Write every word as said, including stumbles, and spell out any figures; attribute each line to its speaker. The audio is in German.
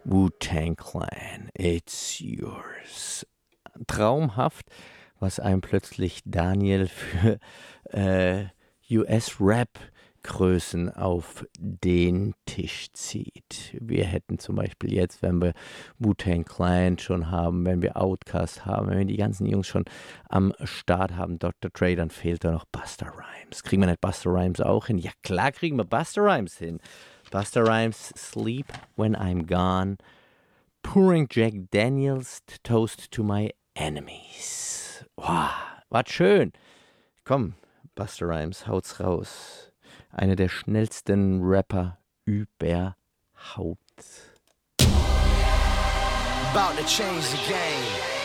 Speaker 1: Wu-Tang Clan, it's yours. Traumhaft, was einem plötzlich Daniel für äh, U S-Rap-Größen auf den Tisch zieht. Wir hätten zum Beispiel jetzt, wenn wir Wu-Tang Clan schon haben, wenn wir Outkast haben, wenn wir die ganzen Jungs schon am Start haben, Doktor Dre, dann fehlt da noch Busta Rhymes. Kriegen wir nicht Busta Rhymes auch hin? Ja klar kriegen wir Busta Rhymes hin. Busta Rhymes, Sleep When I'm Gone, Pouring Jack Daniels, Toast to My Enemies. Wow, was schön. Komm, Busta Rhymes, haut's raus. Einer der schnellsten Rapper überhaupt.
Speaker 2: About to change the game.